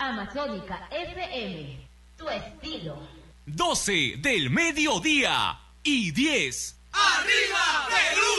Amazónica FM, tu estilo. 12 del mediodía y 10. ¡Arriba Perú!